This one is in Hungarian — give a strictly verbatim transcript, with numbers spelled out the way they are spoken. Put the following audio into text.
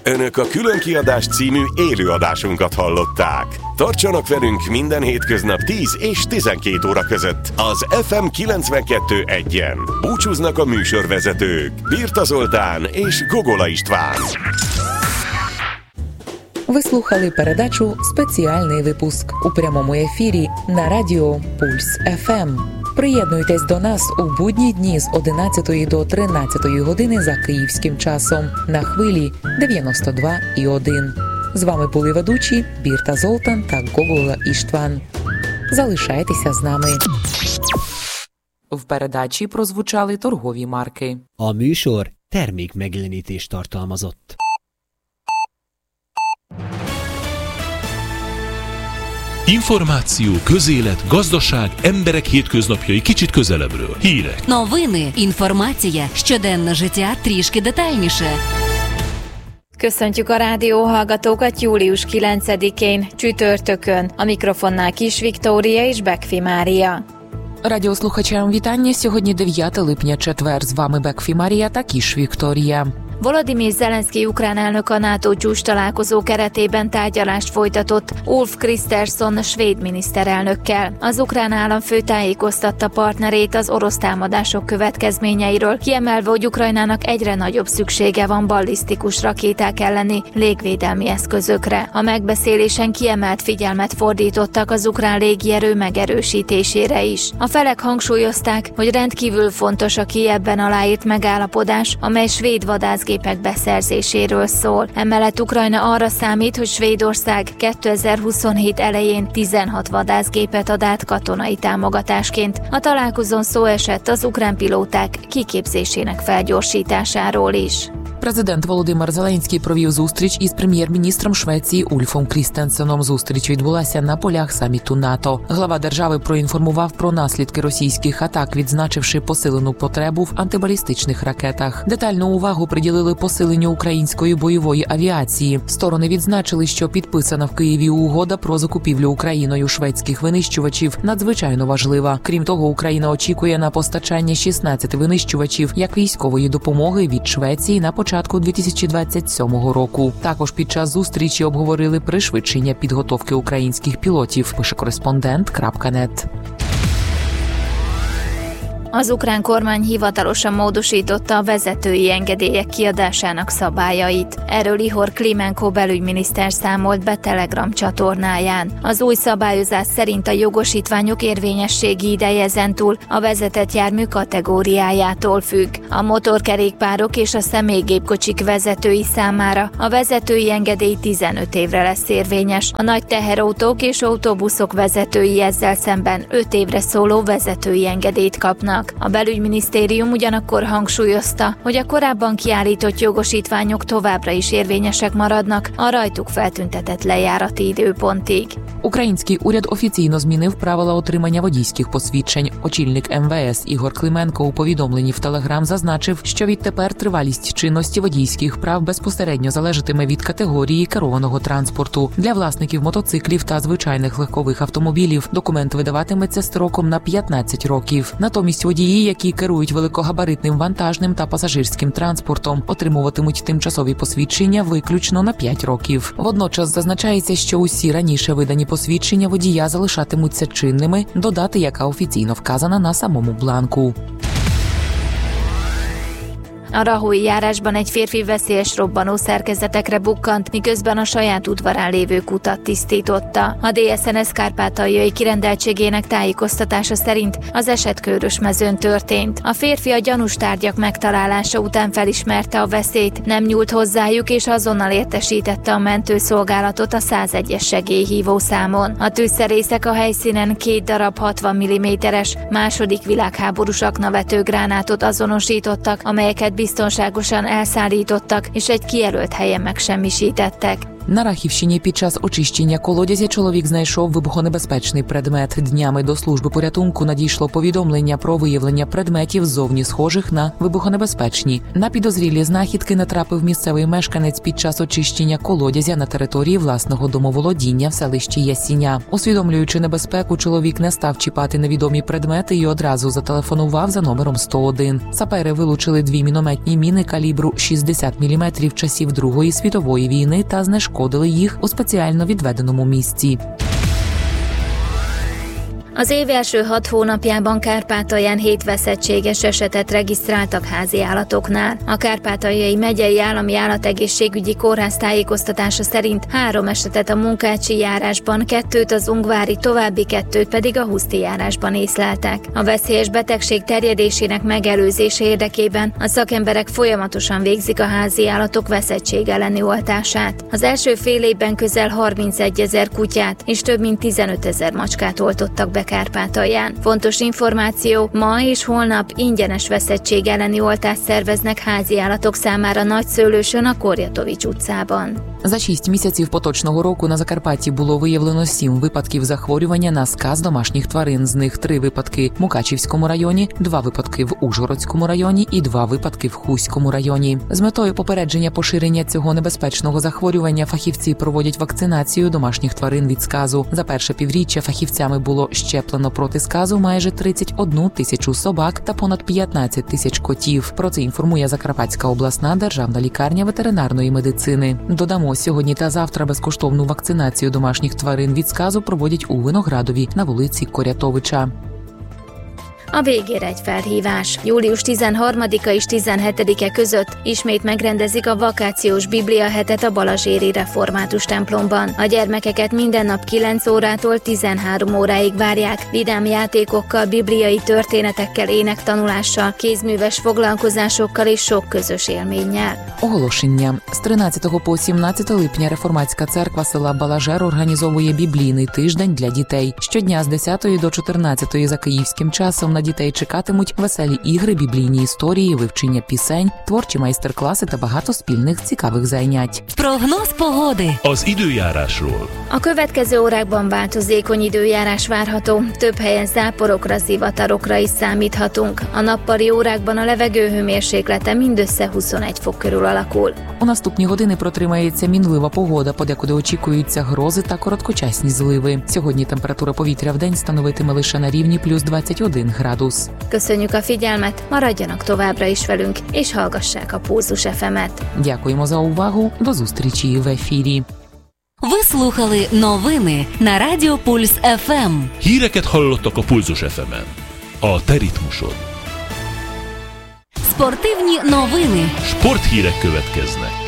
Önök a Különkiadás című élőadásunkat hallották. Tartsanak velünk minden hétköznap tíz és tizenkét óra között az ef em kilencvenkettő egyen. Búcsúznak a műsorvezetők Birta Zoltán és Gogola István. Ви слухали передачу «Спеціальний випуск» у прямому ефірі на радіо Пульс еф ем. Приєднуйтесь до нас у будні дні з одинадцятої до тринадцятої години за київським часом на хвилі дев'яносто два і один. З вами були ведучі Бірта Золтан та Гогола Іштван. Залишайтеся з нами. В передачі прозвучали торгові марки. A műsor termékmegjelenítést tartalmazott. Információ, közélet, gazdaság, emberek hétköznapjai kicsit közelebbről. Hírek. Новини, інформація, щоденне життя трішки детальніше. Köszöntjük a rádióhallgatókat július kilencedikén, csütörtökön. A mikrofonnál Kis Viktória és Bekfi Mária. Радіослухачам вітання. Сьогодні дев'яте липня, четвер. З вами Бекфі Марія та Кіш Вікторія. Volodymyr Zelenszky ukrán elnök a NATO csúcs találkozó keretében tárgyalást folytatott Ulf Kristersson svéd miniszterelnökkel. Az ukrán államfő tájékoztatta partnerét az orosz támadások következményeiről, kiemelve, hogy Ukrajnának egyre nagyobb szüksége van ballisztikus rakéták elleni légvédelmi eszközökre. A megbeszélésen kiemelt figyelmet fordítottak az ukrán légierő megerősítésére is. A felek hangsúlyozták, hogy rendkívül fontos a Kijevben aláírt megállapodás, amely svéd vadászgépek beszerzéséről szól. Emellett Ukrajna arra számít, hogy Svédország kétezer-huszonhét elején tizenhat vadászgépet ad át katonai támogatásként. A találkozón szó esett az ukrán pilóták kiképzésének felgyorsításáról is. Президент Володимир Зеленський провів зустріч із прем'єр-міністром Швеції Ульфом Крістенсеном. Зустріч відбулася на полях саміту НАТО. Глава держави проінформував про наслідки російських атак, відзначивши посилену потребу в антибалістичних ракетах. Детальну увагу приділили посиленню української бойової авіації. Сторони відзначили, що підписана в Києві угода про закупівлю Україною шведських винищувачів надзвичайно важлива. Крім того, Україна очікує на постачання шістнадцяти винищувачів як військової допомоги від Швеції на початку дві тисячі двадцять сьомого року. Також під час зустрічі обговорили пришвидшення підготовки українських пілотів, пише кореспондент крапка нет. Az ukrán kormány hivatalosan módosította a vezetői engedélyek kiadásának szabályait. Erről Ihor Klimenko belügyminiszter számolt be Telegram csatornáján. Az új szabályozás szerint a jogosítványok érvényességi ideje ezentúl a vezetett jármű kategóriájától függ. A motorkerékpárok és a személygépkocsik vezetői számára a vezetői engedély tizenöt évre lesz érvényes. A nagy teherautók és autóbuszok vezetői ezzel szemben öt évre szóló vezetői engedélyt kapnak. A belügyminisztérium ugyanakkor hangsúlyozta, hogy a korábban kiállított jogosítványok továbbra is érvényesek maradnak a rajtuk feltüntetett lejárati időpontig. Український уряд офіційно змінив правила отримання водійських посвідчень. Очільник ем ве ес Ігор Клименко у повідомленні в Телеграм зазначив, що відтепер тривалість чинності водійських прав безпосередньо залежатиме від категорії керованого транспорту. Для власників мотоциклів та звичайних легкових автомобілів документ видаватиметься строком на п'ятнадцять років. Натомість водії, які керують великогабаритним вантажним та пасажирським транспортом, отримуватимуть тимчасові посвідчення виключно на п'ять років. Водночас зазначається, що усі раніше видані посвідчення водія залишатимуться чинними, до дати, яка офіційно вказана на самому бланку. A rahói járásban egy férfi veszélyes robbanó szerkezetekre bukkant, miközben a saját udvarán lévő kutat tisztította. A dé es en es kárpátaljai kirendeltségének tájékoztatása szerint az eset Körösmezőn történt. A férfi a gyanús tárgyak megtalálása után felismerte a veszélyt, nem nyúlt hozzájuk és azonnal értesítette a mentőszolgálatot a százegyes segélyhívó számon. A tűzszerészek a helyszínen két darab hatvan milliméteres második világháborús aknavető gránátot azonosítottak, amelyeket biztonságosan elszállítottak és egy kijelölt helyen megsemmisítettek. На Рахівщині під час очищення колодязя чоловік знайшов вибухонебезпечний предмет. Днями до служби порятунку надійшло повідомлення про виявлення предметів зовні схожих на вибухонебезпечні. На підозрілі знахідки натрапив місцевий мешканець під час очищення колодязя на території власного домоволодіння в селищі Ясіня. Усвідомлюючи небезпеку, чоловік не став чіпати невідомі предмети і одразу зателефонував за номером сто один. Сапери вилучили дві мінометні міни калібру шістдесят міліметрів часів Другої світової війни та знешкодили їх у спеціально відведеному місці. Az év első hat hónapjában Kárpátalján hét veszettséges esetet regisztráltak házi állatoknál. A Kárpátaljai Megyei Állami Állategészségügyi Kórház tájékoztatása szerint három esetet a Munkácsi járásban, kettőt az Ungvári, további kettőt pedig a Huszti járásban észleltek. A veszélyes betegség terjedésének megelőzése érdekében a szakemberek folyamatosan végzik a házi állatok veszettség elleni oltását. Az első fél évben közel harmincegyezer kutyát és több mint tizenötezer macskát oltottak be Kárpátalján. Fontos információ, ma és holnap ingyenes veszettség elleni oltást szerveznek házi állatok számára Nagyszőlősön a Korjatovics utcában. За шість місяців поточного року на Закарпатті було виявлено сім випадків захворювання на сказ домашніх тварин. З них три випадки в Мукачівському районі, два випадки в Ужгородському районі і два випадки в Хуському районі. З метою попередження поширення цього небезпечного захворювання фахівці проводять вакцинацію домашніх тварин від сказу. За перше півріччя фахівцями було щеплено проти сказу майже тридцять одну тисячу собак та понад п'ятнадцять тисяч котів. Про це інформує Закарпатська обласна державна лікарня ветеринарної медицини. Додамо, сьогодні та завтра безкоштовну вакцинацію домашніх тварин від сказу проводять у Виноградові на вулиці Корятовича. A végére egy felhívás. július tizenharmadika és tizenhetedike között ismét megrendezik a vakációs Biblia hetet a Balazséri Református templomban. A gyermekeket minden nap kilenc órától tizenhárom óráig várják, vidám játékokkal, bibliai történetekkel, énektanulással, kézműves foglalkozásokkal és sok közös élménnyel. Оголошення. З тринадцятого по сімнадцяте липня Реформатська церква села Балажер організовує біблійний тиждень для дітей. Щодня з десятої до чотирнадцятої за київським часом на дітей чекатимуть веселі ігри, біблійні історії, вивчення пісень, творчі майстер-класи та багато спільних цікавих занять. Прогноз pогоди. Az időjárásról. A következő órákban változékony időjárás várható, több helyen záporokra, zivatarokra is számíthatunk. A nappali órákban a levegő hőmérséklete mindössze huszonegy fok körül alakul. У наступні години протримається мінлива погода, подекуди очікуються грози та короткочасні зливи. Сьогодні температура повітря в день становитиме лише на рівні плюс двадцять один градус. Köszönjük a figyelmet, maradjanak továbbra is velünk, és hallgassák a Pulzus еф ем-et. Дякуємо за увагу. До зустрічі в ефірі. Ви слухали новини на Радіо Пульс еф ем. Híreket hallottak a Pulzus еф ем-en. A te ritmusod. Спортивні новини. Sporthírek következnek.